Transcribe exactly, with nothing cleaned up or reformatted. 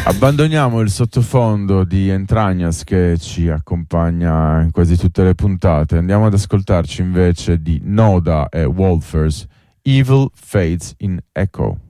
Abbandoniamo il sottofondo di Entragnas che ci accompagna in quasi tutte le puntate. Andiamo ad ascoltarci invece di Noda e Wolfers, Evil Fades in Echo.